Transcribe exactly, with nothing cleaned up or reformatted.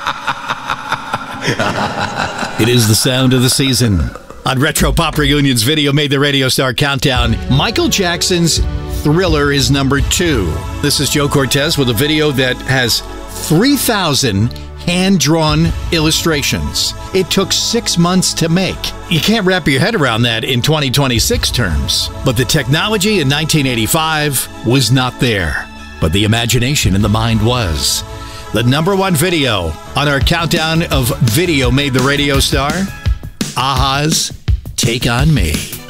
It is the sound of the season. On Retro Pop Reunion's Video Made the Radio Star Countdown, Michael Jackson's Thriller is number two. This is Joe Cortez with a video that has three thousand hand-drawn illustrations. It took six months to make. You can't wrap your head around that in twenty twenty-six terms. But the technology in nineteen eighty-five was not there. But the imagination in the mind was. The number one video on our countdown of Video Made the Radio Star, a-ha's Take On Me.